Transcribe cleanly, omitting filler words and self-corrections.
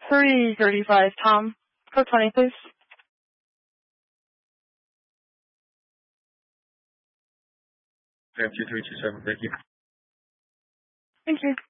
335, Tom. Code 20, please. 2327, thank you. Thank you.